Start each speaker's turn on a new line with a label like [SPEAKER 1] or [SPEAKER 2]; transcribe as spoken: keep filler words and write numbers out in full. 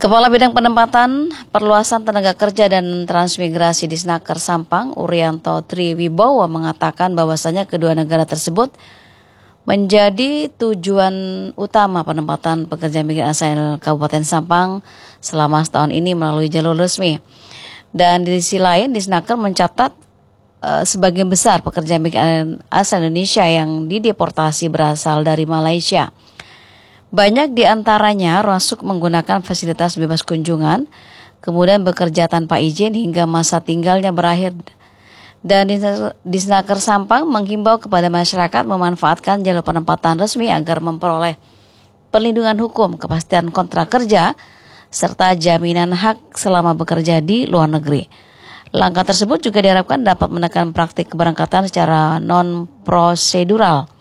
[SPEAKER 1] Kepala Bidang Penempatan, Perluasan Tenaga Kerja dan Transmigrasi Disnaker Sampang, Urianto Triwibowo mengatakan bahwasanya kedua negara tersebut menjadi tujuan utama penempatan pekerja migran asal Kabupaten Sampang selama setahun ini melalui jalur resmi. Dan di sisi lain, Disnaker mencatat uh, sebagian besar pekerja migran asal Indonesia yang dideportasi berasal dari Malaysia. Banyak di antaranya masuk menggunakan fasilitas bebas kunjungan, kemudian bekerja tanpa izin hingga masa tinggalnya berakhir. Dan Disnaker Sampang menghimbau kepada masyarakat memanfaatkan jalur penempatan resmi agar memperoleh perlindungan hukum, kepastian kontrak kerja, serta jaminan hak selama bekerja di luar negeri. Langkah tersebut juga diharapkan dapat menekan praktik keberangkatan secara non-prosedural